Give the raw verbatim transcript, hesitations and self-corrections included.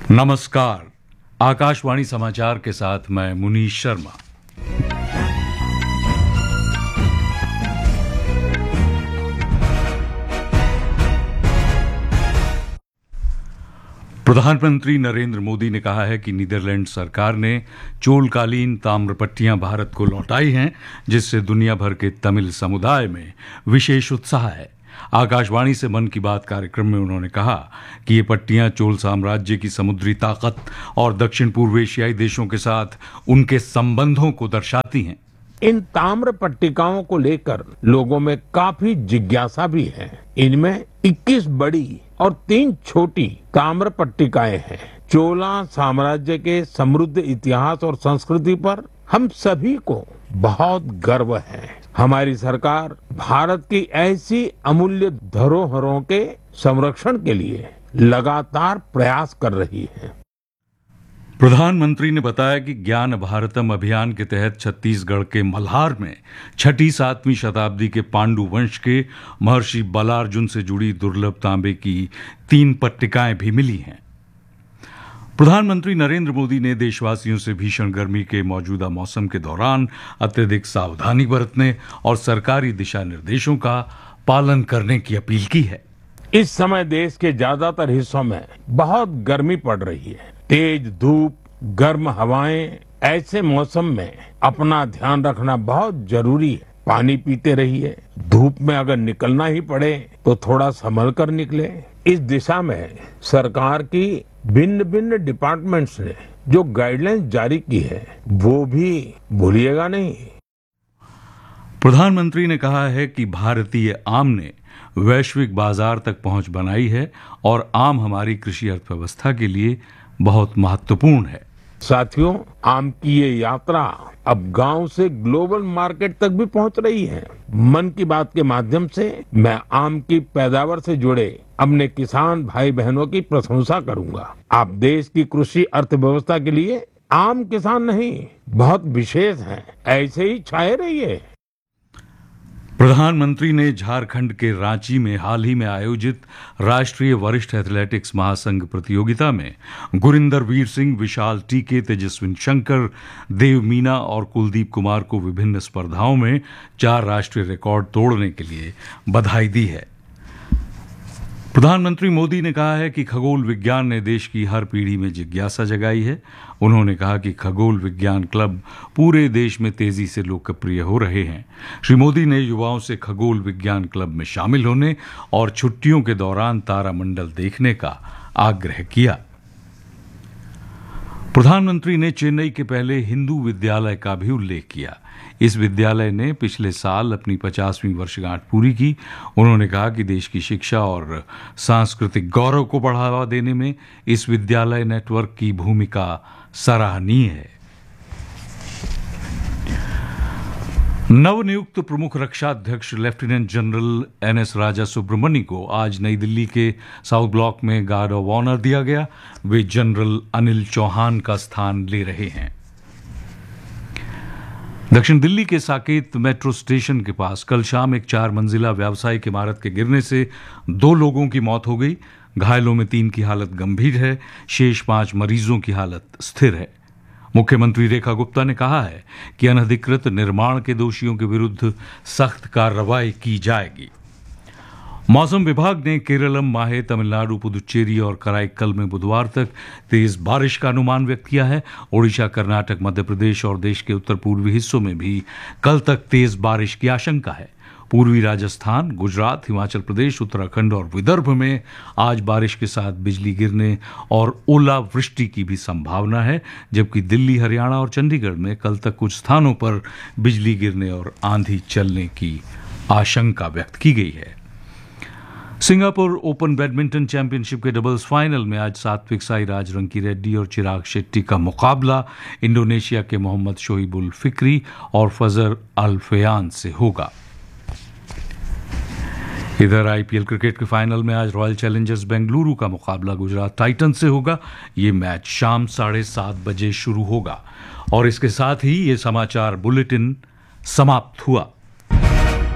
नमस्कार। आकाशवाणी समाचार के साथ मैं मुनीश शर्मा। प्रधानमंत्री नरेंद्र मोदी ने कहा है कि नीदरलैंड सरकार ने चोलकालीन ताम्रपट्टियां भारत को लौटाई हैं, जिससे दुनिया भर के तमिल समुदाय में विशेष उत्साह है। आकाशवाणी से मन की बात कार्यक्रम में उन्होंने कहा कि ये पट्टियां चोल साम्राज्य की समुद्री ताकत और दक्षिण पूर्व एशियाई देशों के साथ उनके संबंधों को दर्शाती हैं। इन ताम्र पट्टिकाओं को लेकर लोगों में काफी जिज्ञासा भी है। इनमें इक्कीस बड़ी और तीन छोटी ताम्र पट्टिकाएं हैं। चोला साम्राज्य के समृद्ध इतिहास और संस्कृति पर हम सभी को बहुत गर्व है। हमारी सरकार भारत की ऐसी अमूल्य धरोहरों के संरक्षण के लिए लगातार प्रयास कर रही है। प्रधानमंत्री ने बताया कि ज्ञान भारतम अभियान के तहत छत्तीसगढ़ के मल्हार में छठी सातवीं शताब्दी के पांडु वंश के महर्षि बलार्जुन से जुड़ी दुर्लभ तांबे की तीन पट्टिकाएं भी मिली हैं। प्रधानमंत्री नरेंद्र मोदी ने देशवासियों से भीषण गर्मी के मौजूदा मौसम के दौरान अत्यधिक सावधानी बरतने और सरकारी दिशा निर्देशों का पालन करने की अपील की है। इस समय देश के ज्यादातर हिस्सों में बहुत गर्मी पड़ रही है। तेज धूप, गर्म हवाएं, ऐसे मौसम में अपना ध्यान रखना बहुत जरूरी है। पानी पीते रहिए। धूप में अगर निकलना ही पड़े तो थोड़ा संभल कर निकले। इस दिशा में सरकार की भिन्न भिन्न डिपार्टमेंट्स ने जो गाइडलाइंस जारी की है वो भी भूलिएगा नहीं। प्रधानमंत्री ने कहा है कि भारतीय आम ने वैश्विक बाजार तक पहुंच बनाई है और आम हमारी कृषि अर्थव्यवस्था के लिए बहुत महत्वपूर्ण है। साथियों, आम की ये यात्रा अब गांव से ग्लोबल मार्केट तक भी पहुंच रही है। मन की बात के माध्यम से मैं आम की पैदावार से जुड़े अपने किसान भाई बहनों की प्रशंसा करूंगा। आप देश की कृषि अर्थव्यवस्था के लिए आम किसान नहीं, बहुत विशेष हैं। ऐसे ही छाए रहिए। प्रधानमंत्री ने झारखंड के रांची में हाल ही में आयोजित राष्ट्रीय वरिष्ठ एथलेटिक्स महासंघ प्रतियोगिता में गुरिंदर वीर सिंह, विशाल टीके, तेजस्विन शंकर, देव मीना और कुलदीप कुमार को विभिन्न स्पर्धाओं में चार राष्ट्रीय रिकॉर्ड तोड़ने के लिए बधाई दी है। प्रधानमंत्री मोदी ने कहा है कि खगोल विज्ञान ने देश की हर पीढ़ी में जिज्ञासा जगाई है। उन्होंने कहा कि खगोल विज्ञान क्लब पूरे देश में तेजी से लोकप्रिय हो रहे हैं। श्री मोदी ने युवाओं से खगोल विज्ञान क्लब में शामिल होने और छुट्टियों के दौरान तारामंडल देखने का आग्रह किया। प्रधानमंत्री ने चेन्नई के पहले हिंदू विद्यालय का भी उल्लेख किया। इस विद्यालय ने पिछले साल अपनी पचासवीं वर्षगांठ पूरी की। उन्होंने कहा कि देश की शिक्षा और सांस्कृतिक गौरव को बढ़ावा देने में इस विद्यालय नेटवर्क की भूमिका सराहनीय है। नवनियुक्त प्रमुख रक्षा अध्यक्ष लेफ्टिनेंट जनरल एन एस राजा सुब्रमण्य को आज नई दिल्ली के साउथ ब्लॉक में गार्ड ऑफ ऑनर दिया गया। वे जनरल अनिल चौहान का स्थान ले रहे हैं। दक्षिण दिल्ली के साकेत मेट्रो स्टेशन के पास कल शाम एक चार मंजिला व्यावसायिक इमारत के गिरने से दो लोगों की मौत हो गई। घायलों में तीन की हालत गंभीर है। शेष पांच मरीजों की हालत स्थिर है। मुख्यमंत्री रेखा गुप्ता ने कहा है कि अनधिकृत निर्माण के दोषियों के विरुद्ध सख्त कार्रवाई की जाएगी। मौसम विभाग ने केरलम, माहे, तमिलनाडु, पुदुचेरी और कराईकल में बुधवार तक तेज बारिश का अनुमान व्यक्त किया है। ओडिशा, कर्नाटक, मध्य प्रदेश और देश के उत्तर पूर्वी हिस्सों में भी कल तक तेज बारिश की आशंका है। पूर्वी राजस्थान, गुजरात, हिमाचल प्रदेश, उत्तराखंड और विदर्भ में आज बारिश के साथ बिजली गिरने और ओलावृष्टि की भी संभावना है, जबकि दिल्ली, हरियाणा और चंडीगढ़ में कल तक कुछ स्थानों पर बिजली गिरने और आंधी चलने की आशंका व्यक्त की गई है। सिंगापुर ओपन बैडमिंटन चैंपियनशिप के डबल्स फाइनल में आज सात्विक साईराज, रंकी रेड्डी और चिराग शेट्टी का मुकाबला इंडोनेशिया के मोहम्मद शोइबुल फिक्री और फजर अल्फयान से होगा। इधर आईपीएल क्रिकेट के फाइनल में आज रॉयल चैलेंजर्स बेंगलुरु का मुकाबला गुजरात टाइटन से होगा। ये मैच शाम साढ़े सात बजे शुरू होगा। और इसके साथ ही ये समाचार बुलेटिन समाप्त हुआ।